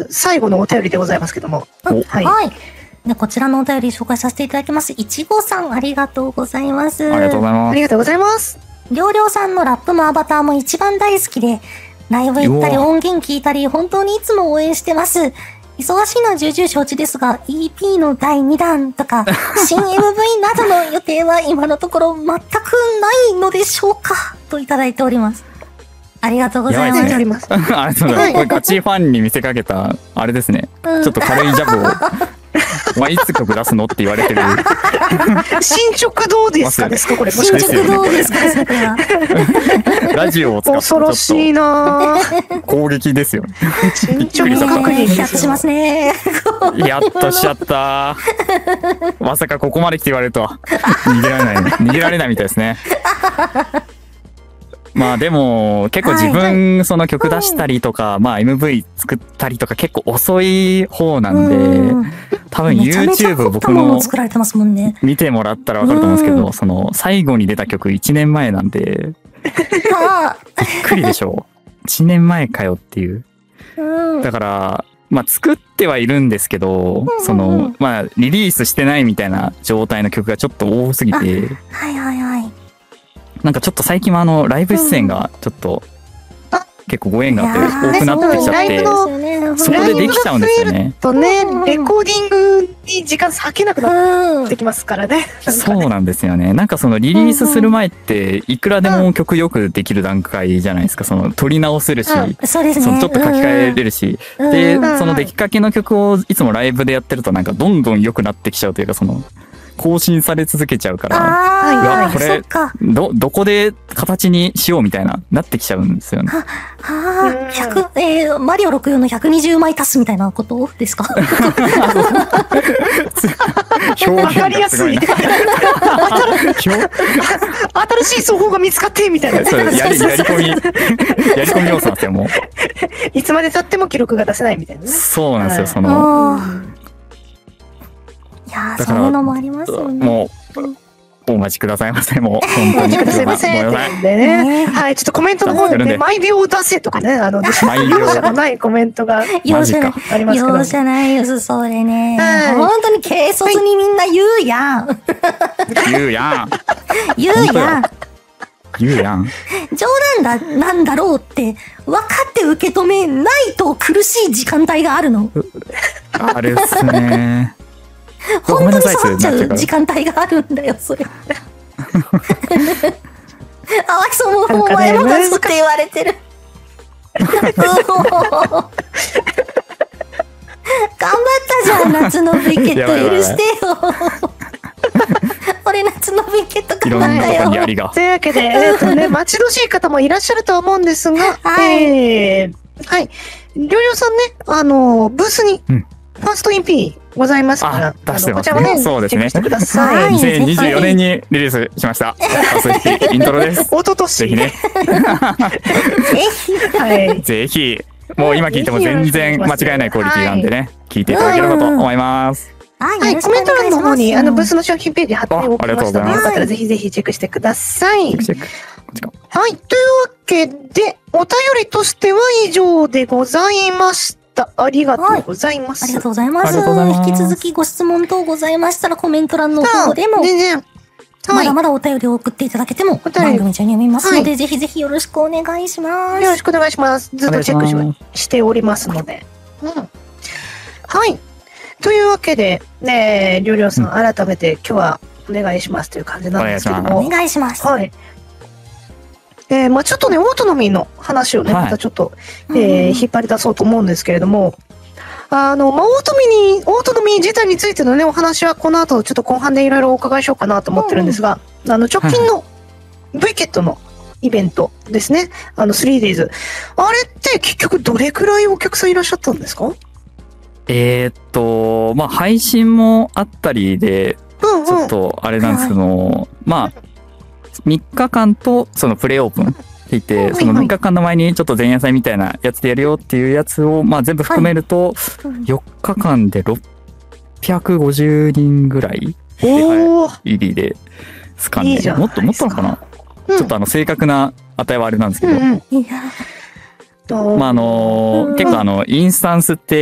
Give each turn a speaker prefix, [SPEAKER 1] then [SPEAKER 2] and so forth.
[SPEAKER 1] 最後のお便りでございますけども。
[SPEAKER 2] はい。で、こちらのお便り紹介させていただきます。いちごさん、ありがとうございます。
[SPEAKER 3] ありがとうございます。
[SPEAKER 1] ありがとうございます。
[SPEAKER 2] りょうりょうさんのラップもアバターも一番大好きで、ライブ行ったり音源聞いたり、本当にいつも応援してます。忙しいのは重々承知ですが、EP の第2弾とか、新 MV などの予定は今のところ全くないのでしょうかといただいております。ありがとうございます。
[SPEAKER 3] ありがとうございます。これガチファンに見せかけた、あれですね。ちょっと軽いジャブを。お前いつ曲出すのって言われてる。
[SPEAKER 1] 進捗どうですかですかこれ。
[SPEAKER 2] 進捗どうですかそれは。
[SPEAKER 3] ラジオを使って
[SPEAKER 1] 恐ろしいな
[SPEAKER 3] 攻撃ですよ。
[SPEAKER 1] 進捗確認
[SPEAKER 2] キャッチしますね。
[SPEAKER 3] やっとしちゃった。まさかここまで来て言われるとは。逃げられないみたいですね。まあでも結構自分その曲出したりとか、まあ MV 作ったりとか結構遅い方なんで、多分 YouTube 僕の見てもらったらわかると思うんですけど、その最後に出た曲1年前なんで、びっくりでしょ。1年前かよっていう。だから、まあ作ってはいるんですけど、その、まあリリースしてないみたいな状態の曲がちょっと多すぎて、
[SPEAKER 2] はいはいはい。
[SPEAKER 3] なんかちょっと最近はライブ出演がちょっと結構ご縁があって多くなってきちゃって、そこでできちゃうんですよね。
[SPEAKER 1] とね、レコーディングに時間割けなくなってきますからね。
[SPEAKER 3] そうなんですよね。なんかそのリリースする前っていくらでも曲よくできる段階じゃないですか。その撮り直せるし、そのちょっと書き換えれるし、でその出来かけの曲をいつもライブでやってるとなんかどんどん良くなってきちゃうというか、その更新され続けちゃうから、うわこれどこで形にしようみたいななってきちゃうんですよね。
[SPEAKER 2] マリオ64の120枚足すみたいなことですか？
[SPEAKER 1] わかりやすい。新しい奏法が見つかってみたいな。
[SPEAKER 3] やり込み要素なんですよもう。
[SPEAKER 1] いつまで経っても記録が出せないみたいなね。
[SPEAKER 3] そうなんですよその。
[SPEAKER 2] いやそういうのもありますよね。
[SPEAKER 3] もうお待ちくださいませ。もう本当に
[SPEAKER 1] くださいませ。でね、はい、ちょっとコメントの方でね、毎秒出せとかね、容赦のないコメントがありますけど。
[SPEAKER 2] 容赦ないよ、それね。本当に軽率にみんな言うやん。
[SPEAKER 3] 言うやん。
[SPEAKER 2] 冗談なんだろうって分かって受け止めないと苦しい時間帯があるの。
[SPEAKER 3] あれっすね。
[SPEAKER 2] 本当に触っちゃう時間帯があるんだよ、それ。あわきそもお前もそうって言われてる。頑張ったじゃん、夏のビケット許してよ。俺夏のビケット頑張ったよ。
[SPEAKER 1] というわけで、待ち遠しい方もいらっしゃるとは思うんですが、はい。りょうりょうさんね、ブースに、ファースト EP ございますから、
[SPEAKER 3] 出してます
[SPEAKER 1] ね。
[SPEAKER 3] そうですね。
[SPEAKER 1] チェックしてください。
[SPEAKER 3] 2024年にリリースしました。ファースト EP イントロです。
[SPEAKER 1] おととし。
[SPEAKER 3] ぜひね。ぜひ。もう今聞いても全然間違いないクオリティなんでね、聞いていただければと思います。
[SPEAKER 1] はい、コメント欄の方にブースの商品ページ貼っておきましたので、よかったらぜひぜひチェックしてください。はい、というわけで、お便りとしては以上でございました。ありがとうございます。
[SPEAKER 2] ありがとうございます。引き続きご質問等ございましたらコメント欄の方でも、まだまだお便りを送っていただけても番組中に読みますので、ぜひぜひよろしくお願いします。
[SPEAKER 1] よろしくお願いします。ずっとチェックしておりますので。はい。というわけで、りょうりょうさん、改めて今日はお願いしますという感じなんですけども。
[SPEAKER 2] お願いします。
[SPEAKER 1] はい。まあちょっとね、オートノミーの話をね、またちょっと、引っ張り出そうと思うんですけれども、まあオートノミー自体についてのね、お話はこの後ちょっと後半でいろいろお伺いしようかなと思ってるんですが、直近の V ケットのイベントですね、3days。あれって結局どれくらいお客さんいらっしゃったんですか？
[SPEAKER 3] まあ配信もあったりで、ちょっとあれなんですけど、まあ、3日間とそのプレオープンって言って、その3日間の前にちょっと前夜祭みたいなやつでやるよっていうやつを、まあ全部含めると、4日間で650人ぐらい入りですかね。もっとのかな、ちょっと正確な値はあれなんですけど。まあ結構インスタンスって